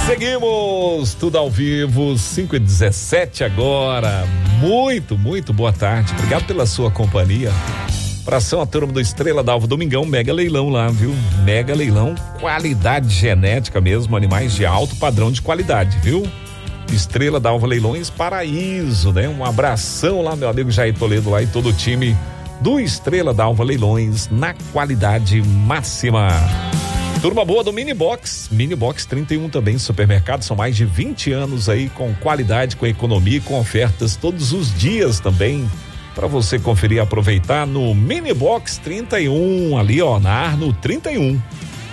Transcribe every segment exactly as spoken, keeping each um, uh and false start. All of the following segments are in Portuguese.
Seguimos, tudo ao vivo, cinco e dezessete agora. Muito, muito boa tarde. Obrigado pela sua companhia. Abração a turma do Estrela d'Alva Domingão, mega leilão lá, viu? Mega leilão, qualidade genética mesmo, animais de alto padrão de qualidade, viu? Estrela d'Alva Leilões Paraíso, né? Um abração lá, meu amigo Jair Toledo lá e todo o time do Estrela d'Alva Leilões na qualidade máxima. Turma boa do Mini Box, Mini Box trinta e um também, supermercado, são mais de vinte anos aí com qualidade, com economia, com ofertas todos os dias também, para você conferir e aproveitar no Mini Box trinta e um, ali ó, na Arno trinta e um,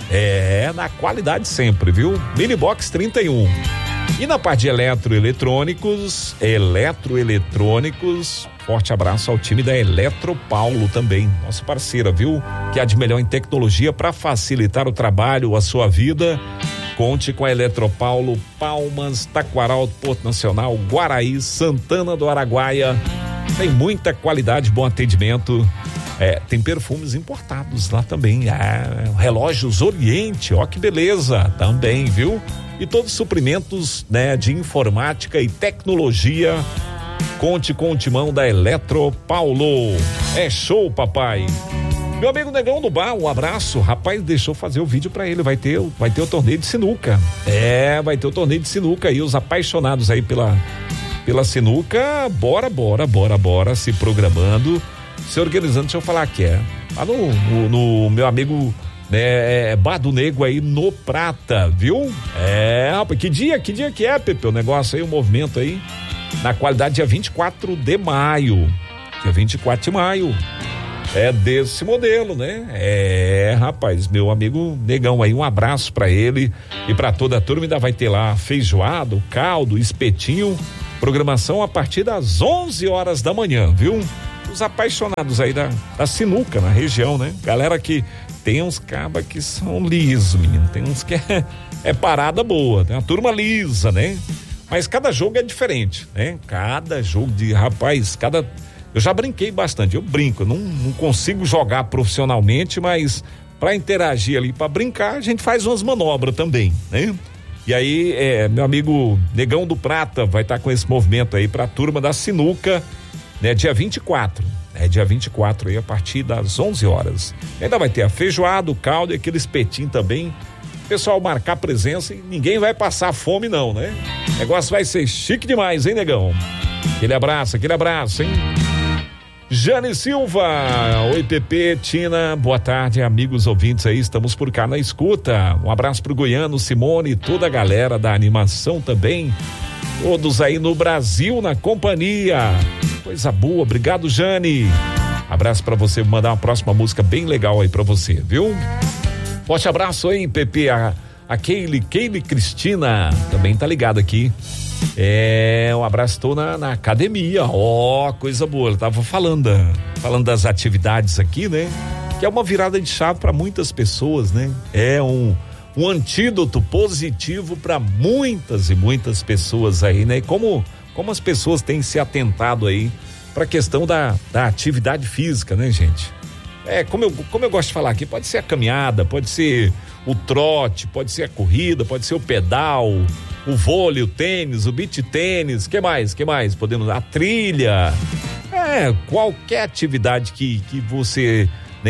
é, na qualidade sempre, viu? Mini Box trinta e um. E na parte de eletroeletrônicos, eletroeletrônicos, forte abraço ao time da Eletropaulo também, nossa parceira, viu? Que é de melhor em tecnologia para facilitar o trabalho, a sua vida. Conte com a Eletropaulo, Palmas, Taquaral, Porto Nacional, Guaraí, Santana do Araguaia. Tem muita qualidade, bom atendimento. É, tem perfumes importados lá também. É, relógios Oriente, ó que beleza, também, viu? E todos os suprimentos, né, de informática e tecnologia. Conte com o timão da Eletropaulo. É show, papai. Meu amigo Negão do Bar, um abraço. Rapaz, deixou fazer o vídeo pra ele. Vai ter, vai ter o torneio de sinuca. É, vai ter o torneio de sinuca aí. Os apaixonados aí pela, pela sinuca. Bora, bora, bora, bora. Se programando, se organizando. Deixa eu falar aqui, é. Lá no, no, no meu amigo, né, é, Bar do Nego aí no Prata, viu? É, rapaz, que dia, que dia que é, Pepe? O negócio aí, o movimento aí. Na qualidade, dia vinte e quatro de maio. Dia vinte e quatro de maio. É desse modelo, né? É, rapaz, meu amigo Negão aí, um abraço pra ele e pra toda a turma. Ainda vai ter lá feijoado, caldo, espetinho. Programação a partir das onze horas da manhã, viu? Os apaixonados aí da, da sinuca na região, né? Galera que tem uns cabas que são lisos, menino. Tem uns que é, é parada boa. Tem uma turma lisa, né? Mas cada jogo é diferente, né? Cada jogo de, rapaz, cada... Eu já brinquei bastante, eu brinco, eu não, não consigo jogar profissionalmente, mas para interagir ali, para brincar, a gente faz umas manobras também, né? E aí, é, meu amigo Negão do Prata vai estar tá com esse movimento aí pra turma da sinuca, né? Dia vinte e quatro, é dia vinte e quatro aí, a partir das onze horas. E ainda vai ter a feijoada, o caldo e aquele espetinho também. Pessoal marcar presença e ninguém vai passar fome não, né? O negócio vai ser chique demais, hein, Negão? Aquele abraço, aquele abraço, hein? Jane Silva, oi Pepe, Tina, boa tarde, amigos ouvintes aí, estamos por cá na escuta. Um abraço pro Goiano, Simone e toda a galera da animação também. Todos aí no Brasil na companhia. Coisa boa, obrigado, Jane. Abraço pra você, vou mandar uma próxima música bem legal aí pra você, viu? Forte abraço aí, Pepe, a, a Keile, Keile Cristina, também tá ligado aqui. É, um abraço, tô na, na academia, ó, oh, coisa boa, eu tava falando, falando das atividades aqui, né? Que é uma virada de chave para muitas pessoas, né? É um, um antídoto positivo para muitas e muitas pessoas aí, né? E como, como as pessoas têm se atentado aí para a questão da, da atividade física, né, gente? É, como eu, como eu gosto de falar aqui, pode ser a caminhada, pode ser o trote, pode ser a corrida, pode ser o pedal, o vôlei, o tênis, o beach tênis, que mais, que mais? Podemos, a trilha, é, qualquer atividade que, que você, né,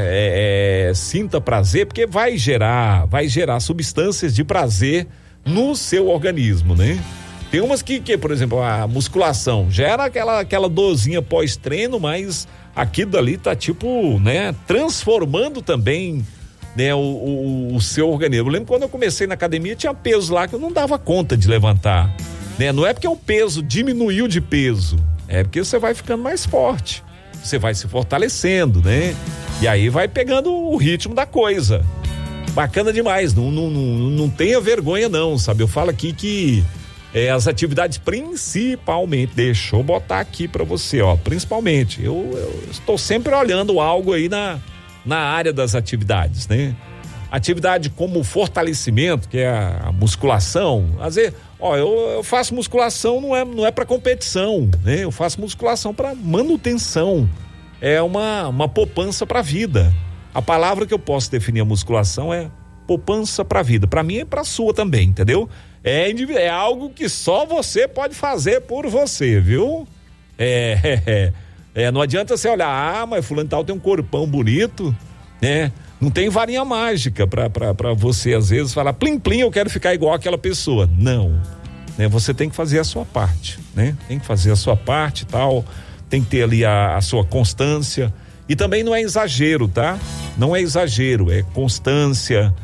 é, é, sinta prazer, porque vai gerar, vai gerar substâncias de prazer no seu organismo, né? Tem umas que, que por exemplo, a musculação gera aquela, aquela dorzinha pós-treino, mas aquilo dali tá tipo, né, transformando também, né, o, o, o seu organismo. Eu lembro quando eu comecei na academia, tinha peso lá que eu não dava conta de levantar, né? Não é porque o peso diminuiu de peso, é porque você vai ficando mais forte, você vai se fortalecendo, né? E aí vai pegando o ritmo da coisa. Bacana demais, não, não, não, não tenha vergonha não, sabe? Eu falo aqui que É, as atividades principalmente, deixa eu botar aqui para você, ó, principalmente, eu, eu estou sempre olhando algo aí na, na área das atividades, né? Atividade como fortalecimento, que é a, a musculação, às vezes, ó, eu, eu faço musculação, não é, não é para competição, né? Eu faço musculação para manutenção, é uma, uma poupança para a vida. A palavra que eu posso definir a musculação é poupança pra vida. Pra mim e pra sua também, entendeu? É, é algo que só você pode fazer por você, viu? É, é, é, não adianta você olhar, ah, mas fulano tal tem um corpão bonito, né? Não tem varinha mágica pra, pra, pra você, às vezes, falar, plim, plim, eu quero ficar igual aquela pessoa. Não, né? Você tem que fazer a sua parte, né? Tem que fazer a sua parte e tal, tem que ter ali a, a sua constância, e também não é exagero, tá? Não é exagero, é constância,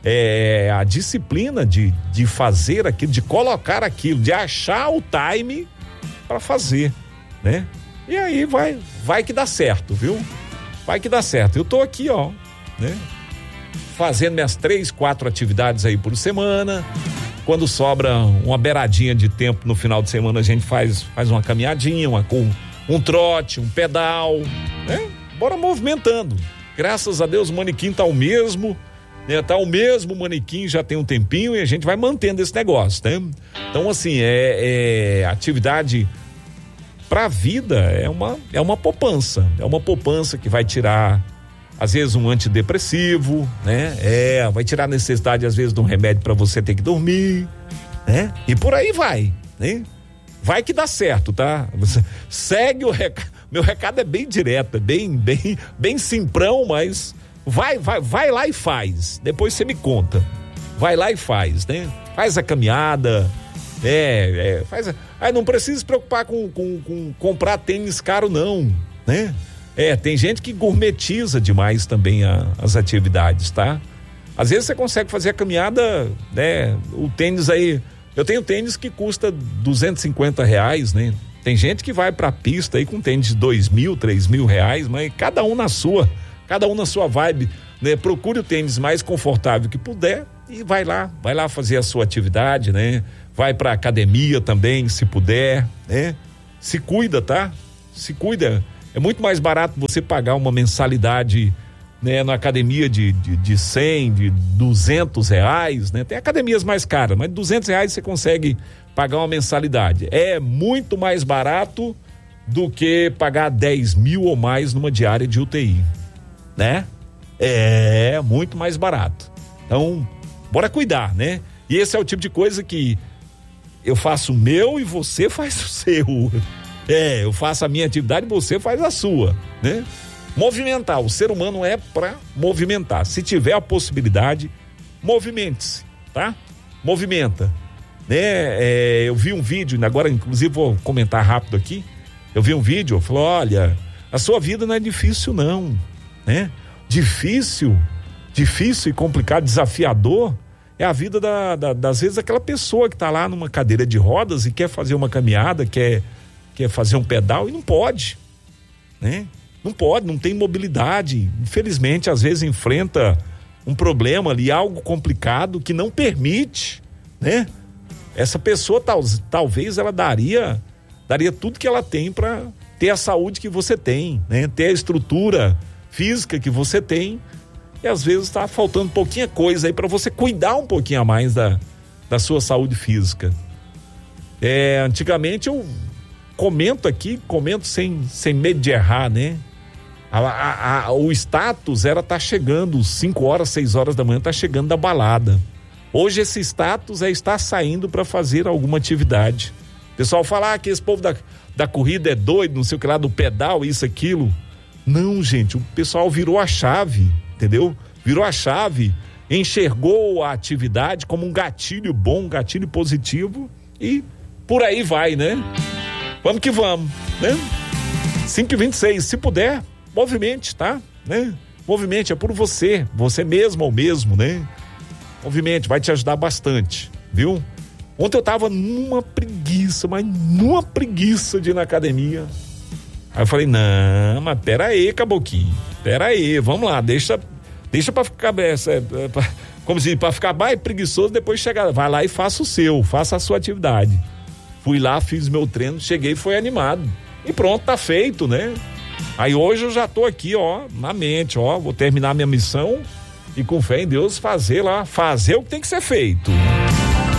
é a disciplina de, de fazer aquilo, de colocar aquilo, de achar o time para fazer, né? E aí vai, vai que dá certo, viu? Vai que dá certo. Eu tô aqui, ó, né? Fazendo minhas três, quatro atividades aí por semana. Quando sobra uma beiradinha de tempo no final de semana, a gente faz, faz uma caminhadinha, uma, um, um trote, um pedal, né? Bora movimentando. Graças a Deus o manequim tá o mesmo, né? Tá o mesmo manequim já tem um tempinho e a gente vai mantendo esse negócio, né? Então, assim, é, é atividade pra vida, é uma, é uma poupança, é uma poupança que vai tirar, às vezes, um antidepressivo, né? É, vai tirar a necessidade, às vezes, de um remédio para você ter que dormir, né? E por aí vai, né? Vai que dá certo, tá? Você segue o recado, meu recado é bem direto, é bem, bem, bem simprão, mas vai, vai, vai lá e faz, depois você me conta, vai lá e faz, né? Faz a caminhada, é, é faz a, aí não precisa se preocupar com, com, com comprar tênis caro não, né? É, tem gente que gourmetiza demais também a, as atividades, tá? Às vezes você consegue fazer a caminhada, né? O tênis aí, eu tenho tênis que custa duzentos e cinquenta reais, né? Tem gente que vai pra pista aí com tênis de dois mil, três mil reais, mas cada um na sua, cada um na sua vibe, né? Procure o tênis mais confortável que puder e vai lá, vai lá fazer a sua atividade, né? Vai pra academia também, se puder, né? Se cuida, tá? Se cuida. É muito mais barato você pagar uma mensalidade, né, na academia de, de, de cem, de duzentos reais, né? Tem academias mais caras, mas duzentos reais você consegue pagar uma mensalidade. É muito mais barato do que pagar dez mil ou mais numa diária de U T I, né? É muito mais barato. Então, bora cuidar, né? E esse é o tipo de coisa que eu faço o meu e você faz o seu. É, eu faço a minha atividade e você faz a sua, né? Movimentar, o ser humano é pra movimentar. Se tiver a possibilidade, movimente-se, tá? Movimenta, né? É, eu vi um vídeo, agora inclusive vou comentar rápido aqui, eu vi um vídeo, falou, olha, a sua vida não é difícil não, né? Difícil, difícil e complicado, desafiador, é a vida da, da, das vezes daquela pessoa que tá lá numa cadeira de rodas e quer fazer uma caminhada, quer quer fazer um pedal e não pode, né? Não pode, não tem mobilidade, infelizmente às vezes enfrenta um problema ali, algo complicado que não permite, né? Essa pessoa tal, talvez ela daria daria tudo que ela tem para ter a saúde que você tem, né? Ter a estrutura física que você tem e às vezes tá faltando pouquinha coisa aí para você cuidar um pouquinho a mais da, da sua saúde física. É, antigamente eu comento aqui, comento sem, sem medo de errar, né? A, a, a, o status era tá chegando, cinco horas, seis horas da manhã, tá chegando da balada. Hoje esse status é estar saindo para fazer alguma atividade. O pessoal fala ah, que esse povo da, da corrida é doido, não sei o que lá, do pedal, isso, aquilo. Não, gente, o pessoal virou a chave, entendeu? Virou a chave, enxergou a atividade como um gatilho bom, um gatilho positivo e por aí vai, né? Vamos que vamos, né? cinco e vinte e seis, se puder, movimente, tá? Né? Movimente, é por você, você mesmo ou mesmo, né? Movimente, vai te ajudar bastante, viu? Ontem eu tava numa preguiça, mas numa preguiça de ir na academia. Aí eu falei, não, mas pera aí, Caboquinho, pera aí, vamos lá, deixa, deixa pra ficar, essa, pra, como se pra ficar mais preguiçoso, depois chegar, vai lá e faça o seu, faça a sua atividade. Fui lá, fiz meu treino, cheguei e foi animado. E pronto, tá feito, né? Aí hoje eu já tô aqui, ó, na mente, ó, vou terminar minha missão e com fé em Deus fazer lá, fazer o que tem que ser feito.